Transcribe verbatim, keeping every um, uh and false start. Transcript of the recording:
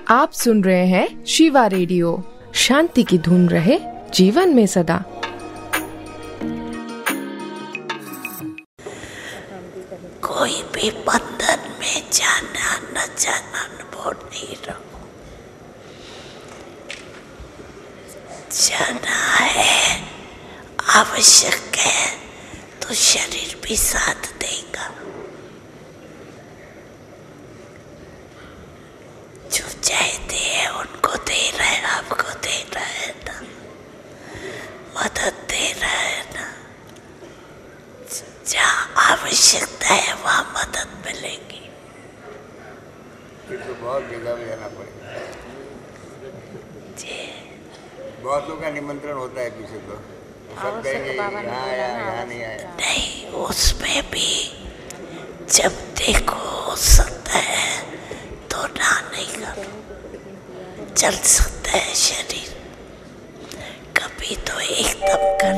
आप सुन रहे हैं शिवा रेडियो। शांति की धुन रहे जीवन में सदा। कोई भी बंधन में जाना न जाना अनुभव नहीं रहो। जाना है, आवश्यक है तो शरीर भी साथ देगा। जो चाहते हैं उनको दे रहा है, आपको दे रहा है ना, मदद दे रहा है ना। जहाँ आवश्यकता है वहाँ मदद मिलेगी। फिर तो बहुत जगह में जाना पड़ेगा जी। बहुत लोगों का निमंत्रण होता है पीछे तो सब कहेंगे यहाँ आया यहाँ नहीं आया। नहीं, उसमें भी जब देखो हो सकता है तो ना नहीं करो। चल सकता है शरीर, कभी तो एकदम कर